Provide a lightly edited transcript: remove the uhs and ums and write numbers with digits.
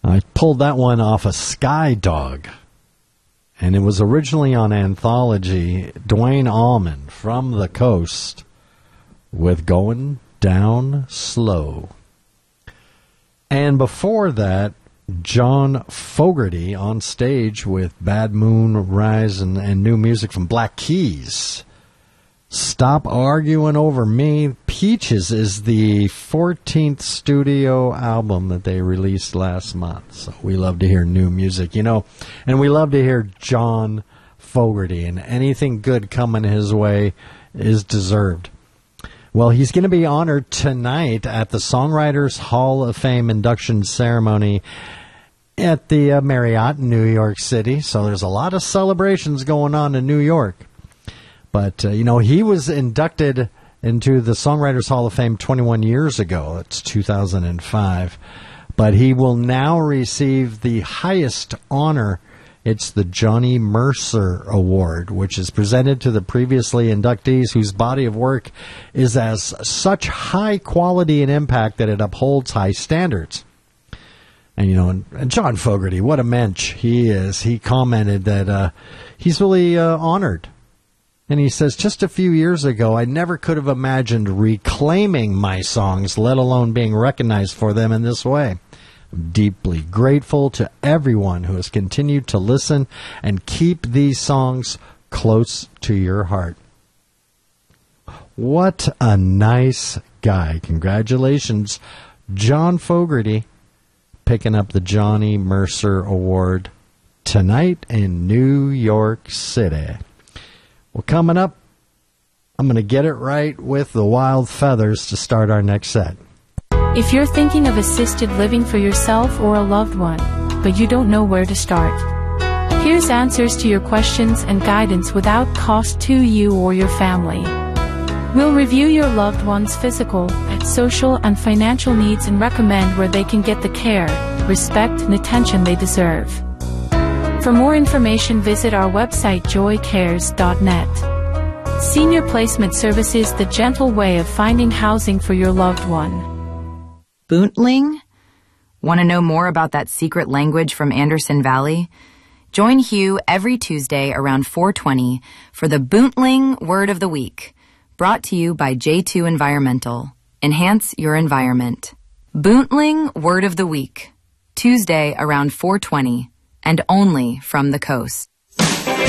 I pulled that one off of Sky Dog. And it was originally on Anthology, Dwayne Allman, From the Coast, with Going Down Slow. And before that, John Fogerty on stage with Bad Moon Rise and new music from Black Keys. Stop Arguing Over Me. Peaches is the 14th studio album that they released last month. So we love to hear new music, you know, and we love to hear John Fogerty, and anything good coming his way is deserved. Well, he's going to be honored tonight at the Songwriters Hall of Fame induction ceremony at the Marriott in New York City. So there's a lot of celebrations going on in New York. But, you know, he was inducted into the Songwriters Hall of Fame 21 years ago. It's 2005. But he will now receive the highest honor. It's the Johnny Mercer Award, which is presented to the previously inductees whose body of work is as such high quality and impact that it upholds high standards. And, you know, and John Fogerty, what a mensch he is. He commented that he's really honored. And he says, just a few years ago, I never could have imagined reclaiming my songs, let alone being recognized for them in this way. I'm deeply grateful to everyone who has continued to listen and keep these songs close to your heart. What a nice guy. Congratulations, John Fogerty, picking up the Johnny Mercer Award tonight in New York City. Well, coming up, I'm going to get it right with the Wild Feathers to start our next set. If you're thinking of assisted living for yourself or a loved one, but you don't know where to start, here's answers to your questions and guidance without cost to you or your family. We'll review your loved one's physical, social, and financial needs and recommend where they can get the care, respect, and attention they deserve. For more information, visit our website joycares.net. Senior Placement Services, the gentle way of finding housing for your loved one. Boontling? Want to know more about that secret language from Anderson Valley? Join Hugh every Tuesday around 4:20 for the Boontling Word of the Week, brought to you by J2 Environmental. Enhance your environment. Boontling Word of the Week, Tuesday around 4:20. And only from the coast.